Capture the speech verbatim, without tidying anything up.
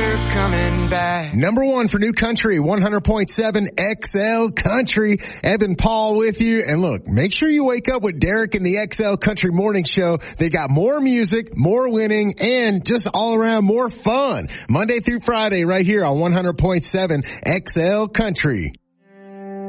never coming back. Number one for new country, one hundred point seven X L Country. Evan Paul with you. And look, make sure you wake up with Derek and the X L Country Morning Show. They got more music, more winning, and just all around more fun. Monday through Friday right here on one hundred point seven X L Country.